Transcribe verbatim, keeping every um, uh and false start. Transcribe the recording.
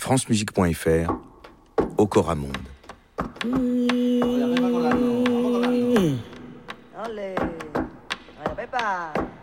francemusique point f r, Okora Monde. Allez, allez, prépare.